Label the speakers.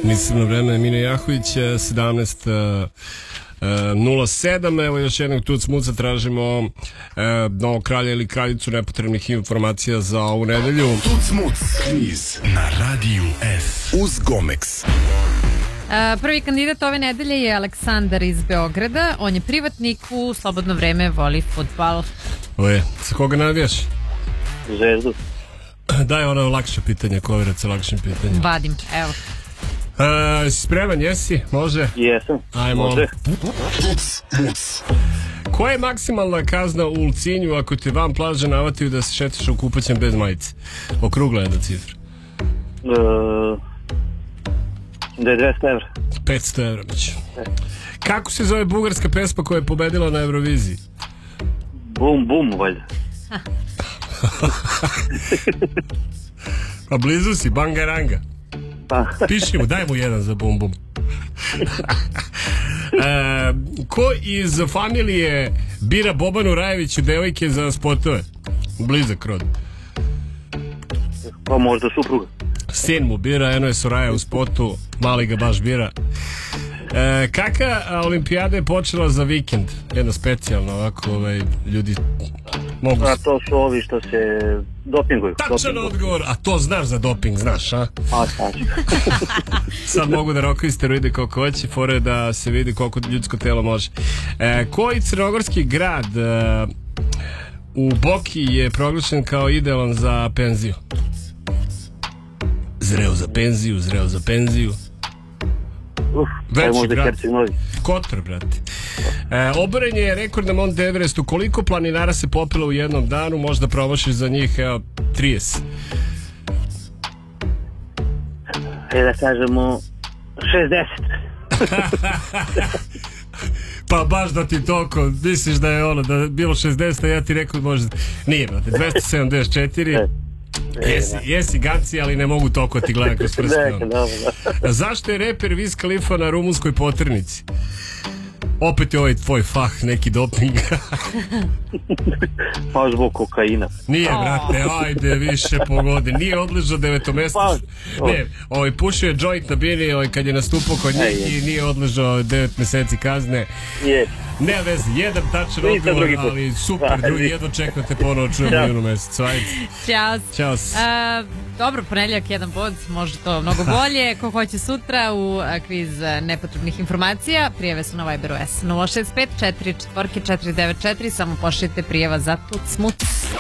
Speaker 1: Mislim na vreme Mine Jahović, 17:07. Evo još jednog tuc muca, tražimo novog kralja ili kraljicu nepotrebnih informacija za ovu nedelju.
Speaker 2: Tuc muc, kviz na Radiju S uz Gomex.
Speaker 3: Prvi kandidat ove nedelje je Aleksandar iz Beograda. On je privatnik, u slobodno vreme voli fudbal.
Speaker 1: Oje, sa koga navijaš?
Speaker 4: Zvezdu.
Speaker 1: Daj ono lakše pitanje, kovirac sa lakšim pitanjem.
Speaker 3: Vadim, evo.
Speaker 1: Spreman, jesi? Može?
Speaker 4: Jesam.
Speaker 1: Ajmo.
Speaker 4: Može.
Speaker 2: Tuc muc.
Speaker 1: Koja je maksimalna kazna u Ulcinju ako te van plaže navataju da se šetaš u kupaćem bez majice? Okrugla jedna cifra.
Speaker 4: Da je 200 evra.
Speaker 1: 500 evra biće. Kako se zove bugarska pesma koja je pobedila na Euroviziji?
Speaker 4: Bum bum, valjda.
Speaker 1: Pa blizu si, Bangaranga. Piši mu, daj mu jedan za bum bum. Ko iz familije bira Bobanu Rajeviću devojke za spotove? Blizak rod.
Speaker 4: Pa možda supruga.
Speaker 1: Sin mu bira, eno je Soraja u spotu, mali ga baš bira. Kaka olimpijada je počela za vikend? Jedna specijalna, ovako, ljudi mogu...
Speaker 4: A to su ovi što se dopinguju.
Speaker 1: Tačan odgovor, a to znaš za doping, znaš, a?
Speaker 4: A, znači.
Speaker 1: Sad mogu da rokaju steroide koliko hoće, fore da se vidi koliko ljudsko telo može. Koji crnogorski grad u Boki je proglašen kao idealan za penziju? Zreo za penziju, zreo za penziju. Veći grad. Kotor, brate. Oboren je rekord na Mount Everestu. Koliko planinara se popelo u jednom danu? Možda promašiš za njih, evo, 30.
Speaker 4: Da kažemo 60.
Speaker 1: Pa baš da ti toliko misliš da je ono, da je bilo 60, a ja ti rekao možda... Nije, brate, 274. Jesi ganci, ali ne mogu toliko ti gledam kroz prste. Zašto je reper Wiz Khalifa na rumunskoj poternici? Opet je ovaj tvoj fah, neki doping.
Speaker 4: Pa zbog kokaina.
Speaker 1: Nije, brate, ajde više pogodi. Nije odležao 9. mjesecu. Ne, pušio je joint na bini kad je nastupao kod njih i nije odležao 9 mjeseci kazne. Ne vezi, jedan tačan odgovor, ali super, drugi, jedno čekam te ponovo čujemo u junu mjesecu. Ajde.
Speaker 3: Ćao. Dobro, ponedjeljak, jedan bod, može to mnogo bolje. Ko hoće sutra u kviz nepotrebnih informacija, prijave su na Viberu S 065 44 494, samo pošaljite prijava za tuc muc.